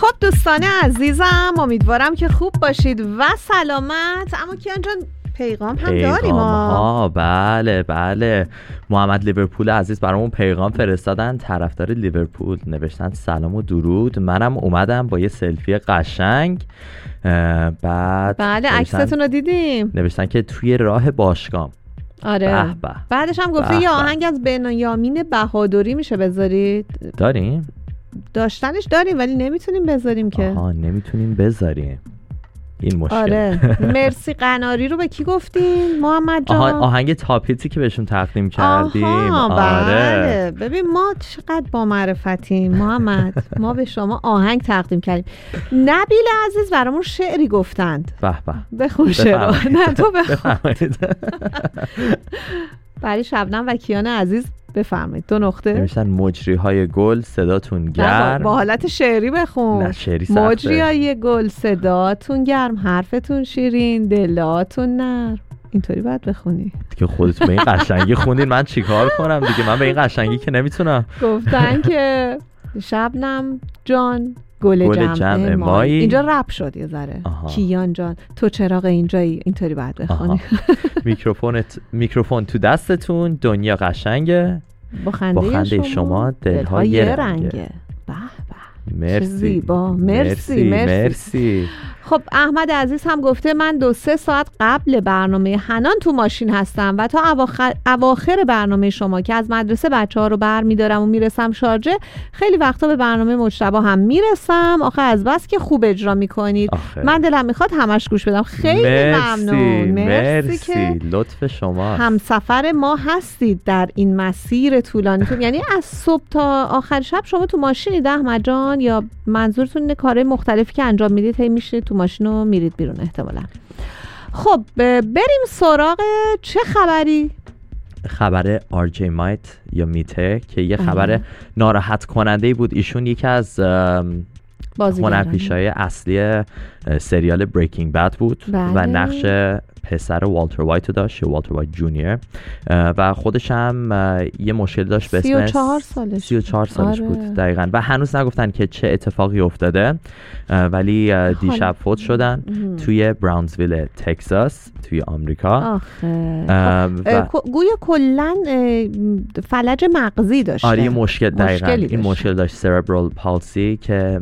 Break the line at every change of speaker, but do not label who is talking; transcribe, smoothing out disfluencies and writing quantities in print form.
خب دوستان عزیزم، امیدوارم که خوب باشید و سلامت. اما کیان جان پیغام هم داریم
بله محمد لیورپول عزیز برامون پیغام فرستادن، طرفدار لیورپول، نوشتن سلام و درود. منم اومدم با یه سلفی قشنگ. بعد
بله عکستون رو دیدیم،
نوشتن که توی راه باشگاه.
آره بعدش هم گفته یه آهنگ از بنیامین بهادری میشه بذارید. داشتنش داریم ولی نمیتونیم بذاریم که.
نمیتونیم بذاریم، این مشکل.
آره مرسی. قناری رو به کی گفتین محمد جان؟
آهنگ تاپیتی که بهشون تقدیم کردیم.
بله ببین ما چقدر با معرفتیم محمد. ما به شما آهنگ تقدیم کردیم. نبیل عزیز برامون شعری گفتند. بخون شعر. نه تو بخون. برای شبنم و کیان عزیز بفرمایید. 2 نقطه.
نوشتن مجری های گل صداتون گرم.
با حالت شعری بخون.
نه شعری سخته.
مجری های گل صداتون گرم، حرفتون شیرین، دلاتون نرم. اینطوری باید بخونی
دیگه. خودتون به این قشنگی خوندین، من چیکار کنم دیگه؟ من به این قشنگی که نمیتونم.
گفتن که شبنم جان گل جمع مایی. اینجا رپ شد یه ذره. کیان جان تو چراغ اینجایی، اینطوری باید بخونی.
میکروفون تو دستتون، دنیا قشنگه، با خنده شما دل‌ها یه رنگه.
مرسی زیبا. مرسی. خب احمد عزیز هم گفته من 2-3 ساعت قبل برنامه حنان تو ماشین هستم و تا اواخر برنامه شما که از مدرسه بچه‌ها رو برمی‌دارم و میرسم شارجه، خیلی وقتا به برنامه مجتبی هم میرسم. آخه از بس که خوب اجرا میکنید من دلم میخواد همش گوش بدم. خیلی ممنون. مرسی که
لطف شما
همسفر ما هستید در این مسیر طولانیتون. یعنی از صبح تا آخر شب شما تو ماشینید احمد جان، یا منظورتون اینه کارهای مختلفی که انجام میدید هی میشینید تو ماشین و میرید بیرون احتمالاً؟ خب بریم سراغ چه خبری؟
خبر RJ مایت یا میته که یه خبر ناراحت کننده بود. ایشون یکی از هنرپیشه‌های اصلی سریال بریکینگ بد بود. و نقش پسر والتر وایت رو داشت، والتر وایت جونیور، و خودش هم یه مشکل داشت به اسم 34 سالش بود دقیقاً. و هنوز نگفتن که چه اتفاقی افتاده، ولی دیشب فوت شدن توی براونزویل تگزاس توی آمریکا.
گویا کلاً فلج مغزی داشته.
آره مشکل دقیقاً این مشکل داشت، سربرال پالسی، که